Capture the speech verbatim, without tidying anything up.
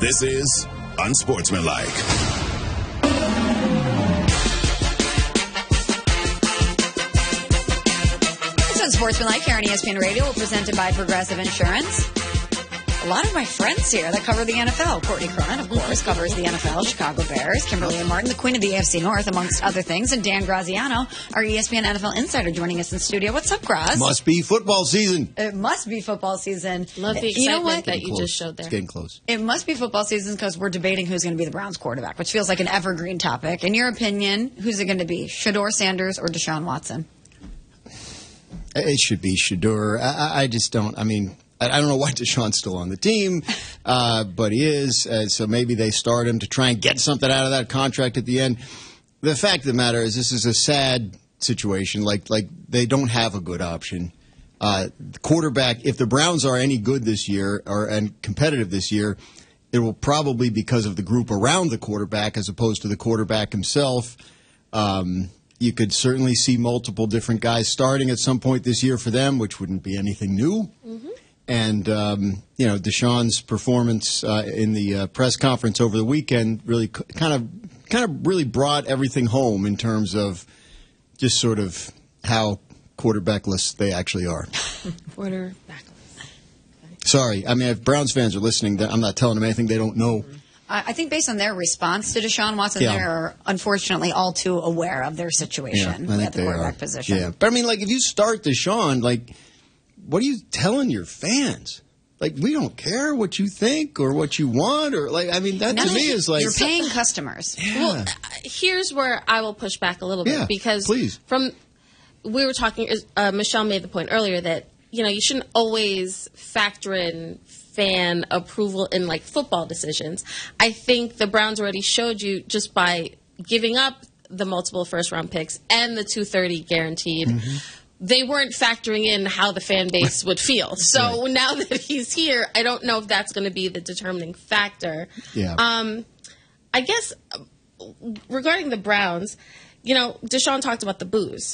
This is Unsportsmanlike. It's Unsportsmanlike here on E S P N Radio, presented by Progressive Insurance. A lot of my friends here that cover the N F L. Courtney Cronin, of course, covers the N F L, Chicago Bears. Kimberly and Martin, the queen of the A F C North, amongst other things. And Dan Graziano, our E S P N N F L insider, joining us in studio. What's up, Graz? Must be football season. It must be football season. Love the excitement you know what? that you Close. just showed there. It's getting close. It must be football season because we're debating who's going to be the Browns quarterback, which feels like an evergreen topic. In your opinion, who's it going to be? Shedeur Sanders or Deshaun Watson? It should be Shedeur. I, I just don't. I mean, I, I don't know why Deshaun's still on the team, uh, but he is. Uh, so maybe they start him to try and get something out of that contract at the end. The fact of the matter is, this is a sad situation. Like, like they don't have a good option. Uh, the quarterback. If the Browns are any good this year or and competitive this year, it will probably because of the group around the quarterback as opposed to the quarterback himself. Um, You could certainly see multiple different guys starting at some point this year for them, which wouldn't be anything new. Mm-hmm. And, um, you know, Deshaun's performance uh, in the uh, press conference over the weekend really c- kind of kind of really brought everything home in terms of just sort of how quarterbackless they actually are. Quarterbackless. Sorry. I mean, if Browns fans are listening, I'm not telling them anything they don't know. Mm-hmm. I think based on their response to Deshaun Watson, Yeah. they're unfortunately all too aware of their situation Yeah, at the quarterback are. position. Yeah, but I mean, like, if you start Deshaun, like, what are you telling your fans? Like, we don't care what you think or what you want, or like, I mean, that None to of me it- is like, you're paying customers. yeah, Well, here's where I will push back a little bit Yeah, because please. from we were talking. Uh, Michelle made the point earlier that you know you shouldn't always factor in fan approval in like football decisions. I think the Browns already showed you just by giving up the multiple first round picks and the two thirty guaranteed. Mm-hmm. They weren't factoring in how the fan base would feel. So right. Now that he's here, I don't know if that's going to be the determining factor. Yeah. Um, I guess regarding the Browns, you know, Deshaun talked about the booze.